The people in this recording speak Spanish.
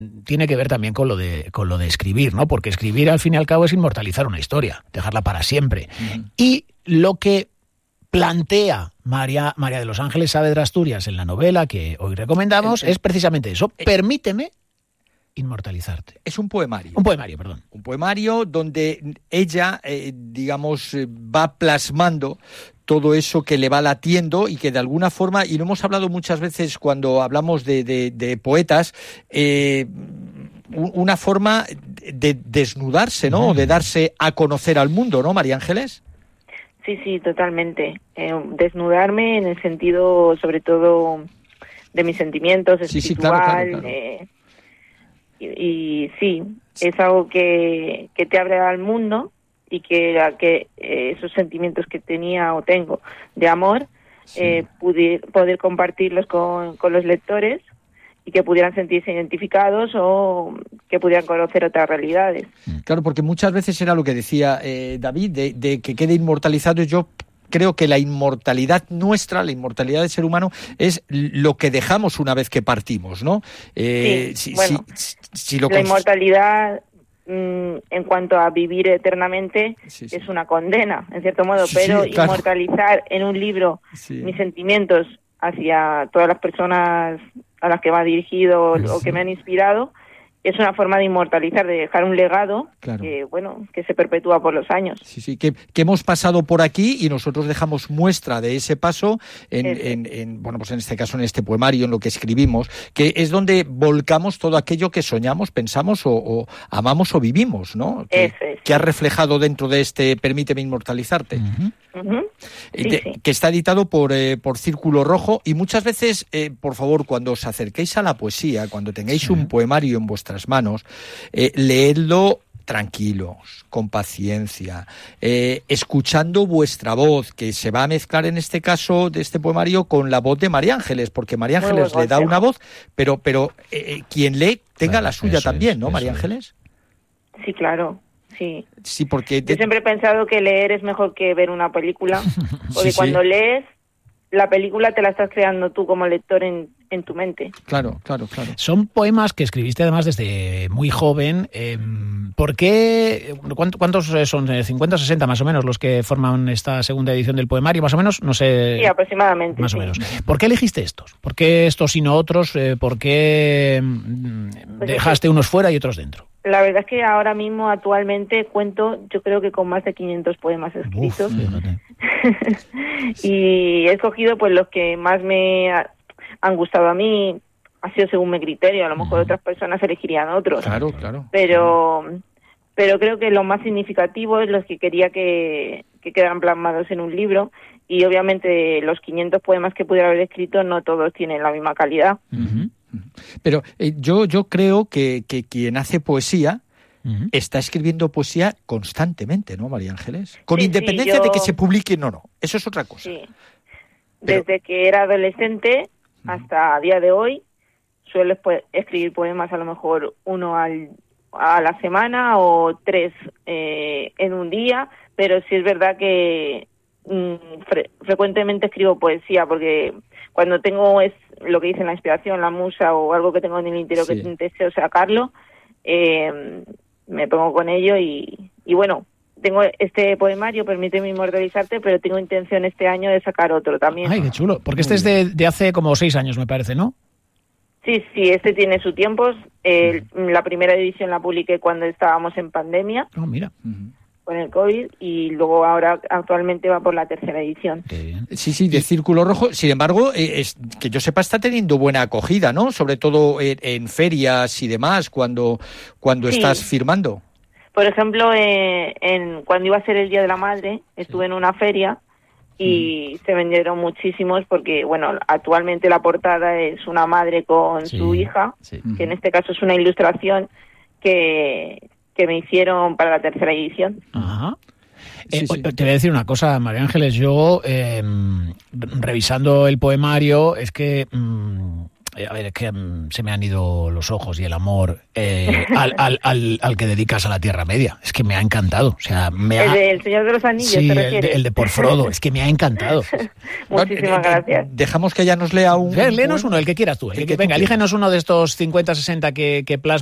tiene que ver también con lo de escribir, ¿no? Porque escribir al fin y al cabo es inmortalizar una historia, dejarla para siempre. Y lo que plantea María de los Ángeles Saavedra de Asturias en la novela que hoy recomendamos es precisamente eso. Permíteme inmortalizarte. Es un poemario. Un poemario, perdón. Un poemario donde ella, va plasmando todo eso que le va latiendo y que de alguna forma, y lo hemos hablado muchas veces cuando hablamos de poetas, una forma de desnudarse, ¿no? De darse a conocer al mundo, ¿no, María Ángeles? Sí, totalmente. Desnudarme en el sentido, sobre todo, de mis sentimientos, espiritual. Claro. Y sí, es algo que te abre al mundo y que esos sentimientos que tenía o tengo de amor, poder compartirlos con los lectores y que pudieran sentirse identificados o que pudieran conocer otras realidades. Claro, porque muchas veces era lo que decía David, de que quede inmortalizado. Yo creo que la inmortalidad nuestra, la inmortalidad del ser humano, es lo que dejamos una vez que partimos, ¿no? La inmortalidad, en cuanto a vivir eternamente, es una condena, en cierto modo, pero claro, inmortalizar en un libro mis sentimientos hacia todas las personas a las que va dirigido o que me han inspirado, es una forma de inmortalizar, de dejar un legado, claro, que se perpetúa por los años. Que hemos pasado por aquí y nosotros dejamos muestra de ese paso en este caso en este poemario, en lo que escribimos, que es donde volcamos todo aquello que soñamos, pensamos o amamos o vivimos, ¿no? Que ha reflejado dentro de este Permíteme inmortalizarte. Que está editado por Círculo Rojo, y muchas veces, por favor, cuando os acerquéis a la poesía, cuando tengáis un poemario en vuestras manos, leedlo tranquilos, con paciencia, escuchando vuestra voz, que se va a mezclar en este caso de este poemario con la voz de María Ángeles, porque María Ángeles le da una voz, pero quien lee tenga la suya también, ¿no, María Ángeles? Sí, claro. Sí, porque yo siempre he pensado que leer es mejor que ver una película, porque cuando lees, la película te la estás creando tú como lector en tu mente. Claro. Son poemas que escribiste además desde muy joven. ¿Por qué? ¿Cuántos son? ¿50 o 60 más o menos los que forman esta segunda edición del poemario? Más o menos, no sé. Sí, aproximadamente. Más o menos. ¿Por qué elegiste estos? ¿Por qué estos y no otros? ¿Por qué dejaste unos fuera y otros dentro? La verdad es que ahora mismo, actualmente, cuento, yo creo que con más de 500 poemas escritos. Y he escogido pues los que más me han gustado a mí, ha sido según mi criterio. A lo mejor otras personas elegirían otros. Claro. Pero creo que lo más significativo es los que quería que quedaran plasmados en un libro. Y obviamente los 500 poemas que pudiera haber escrito no todos tienen la misma calidad. Pero yo creo que quien hace poesía está escribiendo poesía constantemente, ¿no, María Ángeles? Con independencia de que se publique o no. Eso es otra cosa. Sí. Desde que era adolescente hasta a día de hoy suelo escribir poemas, a lo mejor uno a la semana o 3 en un día, pero sí es verdad que frecuentemente escribo poesía, porque cuando tengo es lo que dice la inspiración, la musa o algo que tengo en el interior que deseo sacarlo, me pongo con ello y bueno, tengo este poemario, Permíteme inmortalizarte, pero tengo intención este año de sacar otro también. Ay, qué chulo, porque este es de hace como 6 años, me parece, ¿no? Sí, este tiene su tiempo. La primera edición la publiqué cuando estábamos en pandemia. Oh, mira. Con el COVID, y luego ahora actualmente va por la 3ª edición. Sí, de Círculo Rojo. Sin embargo, que yo sepa, está teniendo buena acogida, ¿no? Sobre todo en ferias y demás, cuando estás firmando. Por ejemplo, cuando iba a ser el Día de la Madre, estuve en una feria y se vendieron muchísimos porque, bueno, actualmente la portada es una madre con su hija, que en este caso es una ilustración que me hicieron para la 3ª edición. Ajá. Te voy a decir una cosa, María Ángeles, yo revisando el poemario, es que a ver, es que se me han ido los ojos y el amor al que dedicas a la Tierra Media. Es que me ha encantado. O sea, El Señor de los Anillos, sí, ¿te refieres? el de Por Frodo. Es que me ha encantado. Muchísimas gracias. Dejamos que ella nos lea un... Léenos uno, el que quieras tú. Venga, elígenos uno de estos 50, 60 que plasma